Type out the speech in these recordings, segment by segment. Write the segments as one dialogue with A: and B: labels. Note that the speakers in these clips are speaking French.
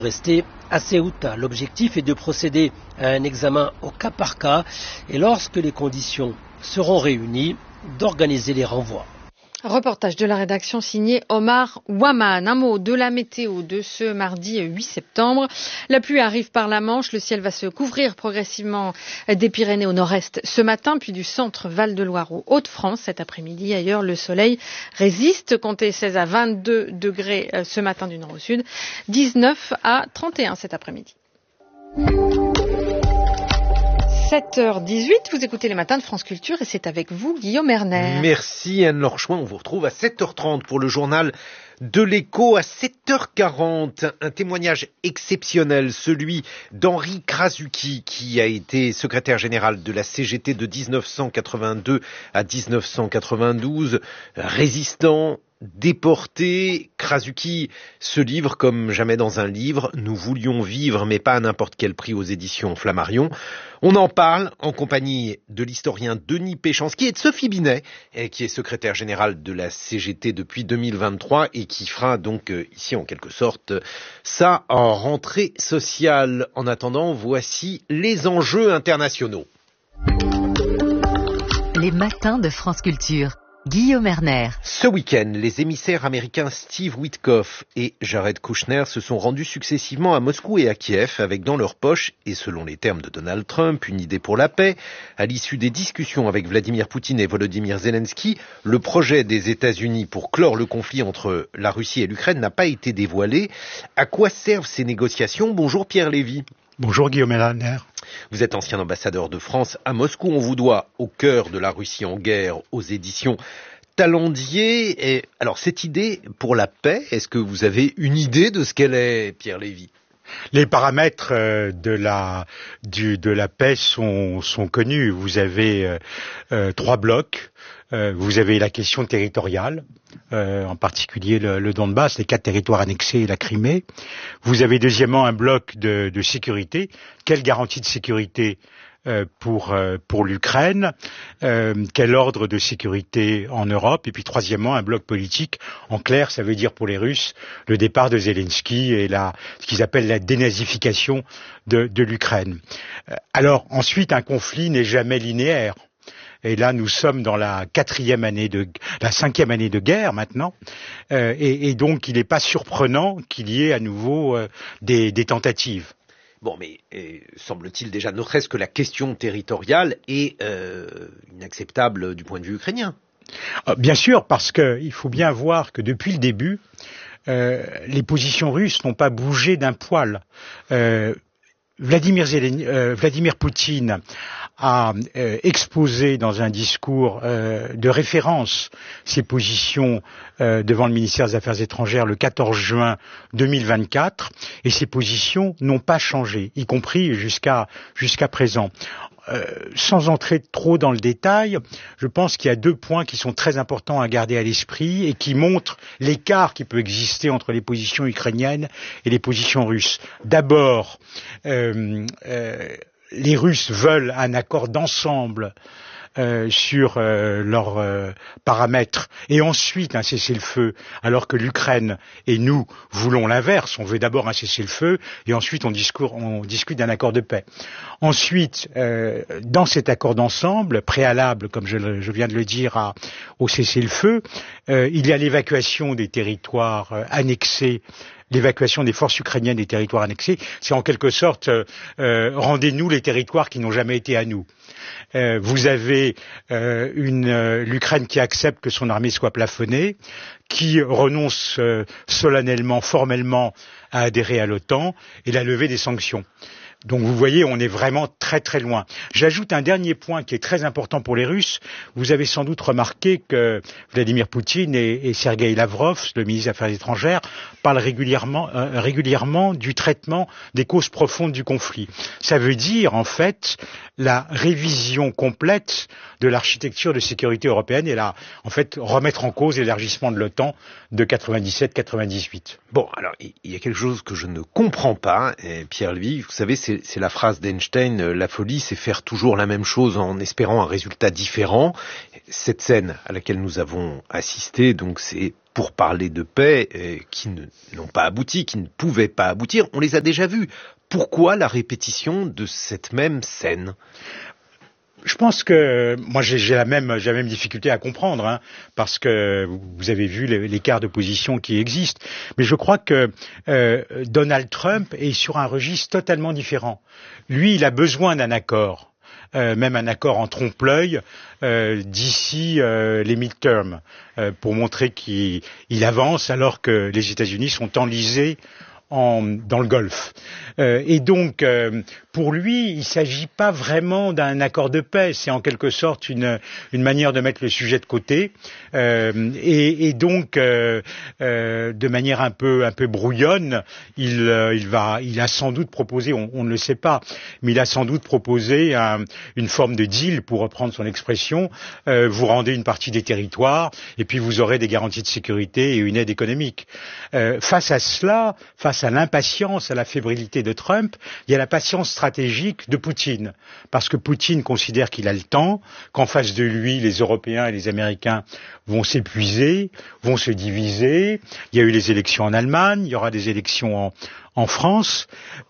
A: Rester à Ceuta. L'objectif est de procéder à un examen au cas par cas et lorsque les conditions seront réunies, d'organiser les renvois.
B: Reportage de la rédaction signé Omar Waman. Un mot de la météo de ce mardi 8 septembre. La pluie arrive par la Manche. Le ciel va se couvrir progressivement des Pyrénées au nord-est ce matin, puis du centre Val-de-Loire aux Hauts-de-France cet après-midi. Ailleurs, le soleil résiste. Comptez 16 à 22 degrés ce matin du nord au sud, 19 à 31 cet après-midi. 7h18, vous écoutez les matins de France Culture et c'est avec vous, Guillaume Erner.
C: Merci Anne-Laure Chouin, on vous retrouve à 7h30 pour le journal de l'Écho. À 7h40, un témoignage exceptionnel, celui d'Henri Krasuki, qui a été secrétaire général de la CGT de 1982 à 1992, résistant, déporté. Krasuki se livre comme jamais dans un livre. Nous voulions vivre, mais pas à n'importe quel prix, aux éditions Flammarion. On en parle en compagnie de l'historien Denis Péchanski et de Sophie Binet, qui est secrétaire générale de la CGT depuis 2023 et qui fera donc ici en quelque sorte sa rentrée sociale. En attendant, voici les enjeux internationaux.
D: Les matins de France Culture. Guillaume Erner.
C: Ce week-end, les émissaires américains Steve Witkoff et Jared Kushner se sont rendus successivement à Moscou et à Kiev avec dans leur poche, et selon les termes de Donald Trump, une idée pour la paix. À l'issue des discussions avec Vladimir Poutine et Volodymyr Zelensky, le projet des États-Unis pour clore le conflit entre la Russie et l'Ukraine n'a pas été dévoilé. À quoi servent ces négociations ? Bonjour Pierre Lévy.
E: Bonjour Guillaume Erner.
C: Vous êtes ancien ambassadeur de France à Moscou. On vous doit Au cœur de la Russie en guerre aux éditions Talendier. Et alors cette idée pour la paix, est-ce que vous avez une idée de ce qu'elle est, Pierre Lévy ?
E: Les paramètres de la paix sont connus. Vous avez trois blocs. Vous avez la question territoriale, en particulier le Donbass, les 4 territoires annexés et la Crimée. Vous avez deuxièmement un bloc de sécurité. Quelle garantie de sécurité pour l'Ukraine, quel ordre de sécurité en Europe, et puis troisièmement un bloc politique. En clair, ça veut dire pour les Russes le départ de Zelensky et ce qu'ils appellent la dénazification de l'Ukraine. Alors ensuite, un conflit n'est jamais linéaire. Et là, nous sommes dans la 5e année de guerre maintenant, et donc il n'est pas surprenant qu'il y ait à nouveau des tentatives.
C: Bon, mais semble-t-il déjà, ne serait-ce que la question territoriale est inacceptable du point de vue ukrainien.
E: Bien sûr, parce qu'il faut bien voir que depuis le début, les positions russes n'ont pas bougé d'un poil. Vladimir Poutine a exposé dans un discours de référence ses positions devant le ministère des Affaires étrangères le 14 juin 2024, et ces positions n'ont pas changé, y compris jusqu'à présent. Sans entrer trop dans le détail, je pense qu'il y a 2 points qui sont très importants à garder à l'esprit et qui montrent l'écart qui peut exister entre les positions ukrainiennes et les positions russes. D'abord, les Russes veulent un accord d'ensemble sur leurs paramètres, et ensuite un cessez-le-feu, alors que l'Ukraine et nous voulons l'inverse. On veut d'abord un cessez-le-feu et ensuite on discute d'un accord de paix. Ensuite, dans cet accord d'ensemble préalable, comme je viens de le dire, au cessez-le-feu, il y a l'évacuation des territoires annexés. L'évacuation des forces ukrainiennes des territoires annexés, c'est en quelque sorte rendez-nous les territoires qui n'ont jamais été à nous. Vous avez l'Ukraine qui accepte que son armée soit plafonnée, qui renonce solennellement, formellement à adhérer à l'OTAN, et la levée des sanctions. Donc vous voyez, on est vraiment très très loin. J'ajoute un dernier point qui est très important pour les Russes. Vous avez sans doute remarqué que Vladimir Poutine et Sergueï Lavrov, le ministre des Affaires étrangères, parlent régulièrement du traitement des causes profondes du conflit. Ça veut dire en fait la révision complète de l'architecture de sécurité européenne et en fait remettre en cause l'élargissement de l'OTAN de 97-98.
C: Bon, alors il y a quelque chose que je ne comprends pas, Pierre Lévy, vous savez, c'est la phrase d'Einstein, la folie c'est faire toujours la même chose en espérant un résultat différent. Cette scène à laquelle nous avons assisté, donc c'est pour parler de paix qui n'ont pas abouti, qui ne pouvaient pas aboutir. On les a déjà vus. Pourquoi la répétition de cette même scène ?
E: Je pense que moi j'ai la même difficulté à comprendre, hein, parce que vous avez vu l'écart de position qui existe. Mais je crois que Donald Trump est sur un registre totalement différent. Lui, il a besoin d'un accord, même un accord en trompe-l'œil d'ici les midterms, pour montrer qu'il avance alors que les États-Unis sont enlisés dans le Golfe. Et donc, pour lui, il ne s'agit pas vraiment d'un accord de paix, c'est en quelque sorte une manière de mettre le sujet de côté, et donc, de manière un peu brouillonne, il a sans doute proposé, on ne le sait pas, mais il a sans doute proposé une forme de deal, pour reprendre son expression, vous rendez une partie des territoires, et puis vous aurez des garanties de sécurité et une aide économique. Face à cela, face à l'impatience, à la fébrilité de Trump, il y a la patience stratégique de Poutine. Parce que Poutine considère qu'il a le temps, qu'en face de lui, les Européens et les Américains vont s'épuiser, vont se diviser. Il y a eu les élections en Allemagne, il y aura des élections en France.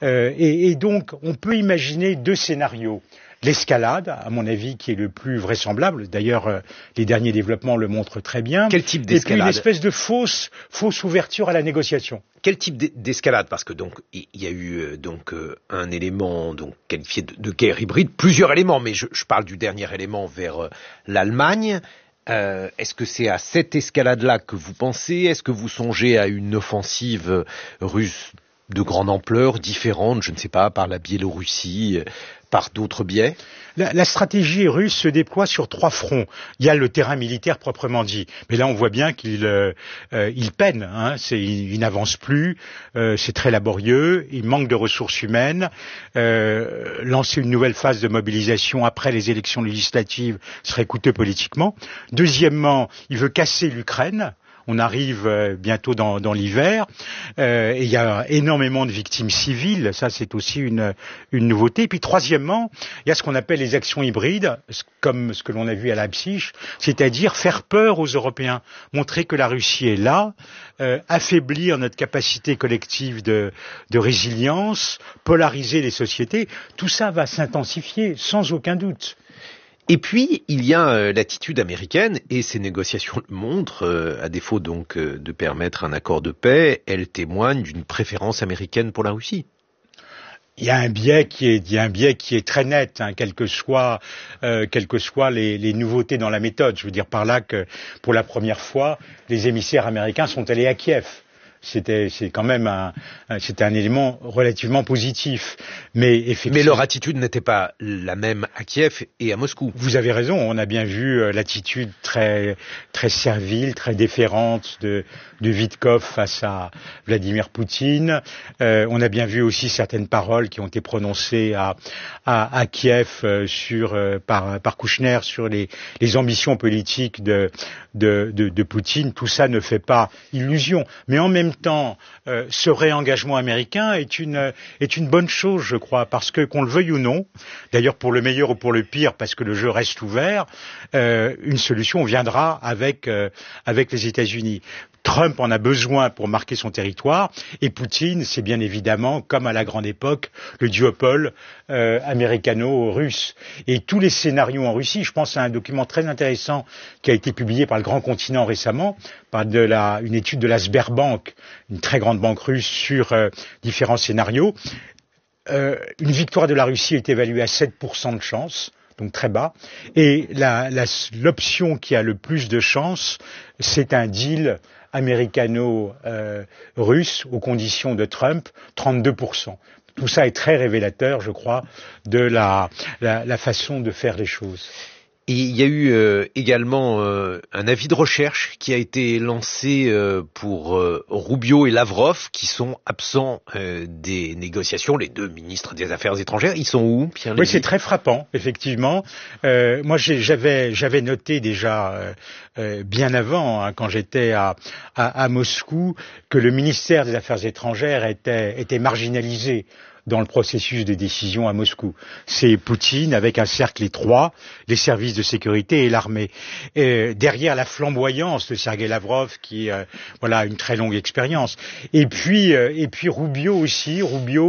E: Et donc, on peut imaginer deux scénarios. L'escalade, à mon avis, qui est le plus vraisemblable. D'ailleurs, les derniers développements le montrent très bien.
C: Quel type d'escalade ?
E: Et puis une espèce de fausse ouverture à la négociation.
C: Quel type d'escalade ? Parce que donc il y a eu un élément donc qualifié de guerre hybride, plusieurs éléments, mais je parle du dernier élément vers l'Allemagne. Est-ce que c'est à cette escalade-là que vous pensez ? Est-ce que vous songez à une offensive russe de grande ampleur, différente, je ne sais pas, par la Biélorussie, par d'autres biais ?
E: La stratégie russe se déploie sur 3 fronts. Il y a le terrain militaire proprement dit, mais là on voit bien qu'il peine. Hein, il n'avance plus, c'est très laborieux, il manque de ressources humaines. Lancer une nouvelle phase de mobilisation après les élections législatives serait coûteux politiquement. Deuxièmement, il veut casser l'Ukraine. On arrive bientôt dans l'hiver, et il y a énormément de victimes civiles, ça c'est aussi une nouveauté. Et puis troisièmement, il y a ce qu'on appelle les actions hybrides, comme ce que l'on a vu à Leipzig, c'est-à-dire faire peur aux Européens, montrer que la Russie est là, affaiblir notre capacité collective de résilience, polariser les sociétés, tout ça va s'intensifier sans aucun doute.
C: Et puis, il y a l'attitude américaine, et ces négociations le montrent, à défaut donc de permettre un accord de paix, elles témoignent d'une préférence américaine pour la Russie.
E: Il y a un biais qui est très net, hein, quelles que soient les nouveautés dans la méthode. Je veux dire par là que, pour la première fois, les émissaires américains sont allés à Kiev. C'était un élément relativement positif. Mais effectivement.
C: Mais leur attitude n'était pas la même à Kiev et à Moscou.
E: Vous avez raison. On a bien vu l'attitude très, très servile, très déférente de Witkoff face à Vladimir Poutine. On a bien vu aussi certaines paroles qui ont été prononcées à Kiev par Kouchner sur les ambitions politiques de Poutine. Tout ça ne fait pas illusion. Mais en même temps, ce réengagement américain est une bonne chose, je crois, parce que, qu'on le veuille ou non, d'ailleurs pour le meilleur ou pour le pire, parce que le jeu reste ouvert, une solution viendra avec les États-Unis. Trump en a besoin pour marquer son territoire, et Poutine, c'est bien évidemment, comme à la grande époque, le duopole américano-russe. Et tous les scénarios en Russie, je pense à un document très intéressant qui a été publié par le Grand Continent récemment, par une étude de la Sberbank, une très grande banque russe, sur différents scénarios. Une victoire de la Russie est évaluée à 7% de chance, donc très bas, et l'option qui a le plus de chance, c'est un deal américano-russe aux conditions de Trump, 32%. Tout ça est très révélateur, je crois, de la façon de faire les choses.
C: Et il y a eu également un avis de recherche qui a été lancé pour Rubio et Lavrov, qui sont absents des négociations, les deux ministres des Affaires étrangères. Ils sont où, Pierre Lévy ?
E: Oui, c'est très frappant, effectivement. Moi, j'avais noté déjà bien avant, hein, quand j'étais à Moscou, que le ministère des Affaires étrangères était marginalisé dans le processus de décision à Moscou. C'est Poutine avec un cercle étroit, les services de sécurité et l'armée. Derrière la flamboyance de Sergei Lavrov, qui a une très longue expérience. Et puis Rubio aussi, Rubio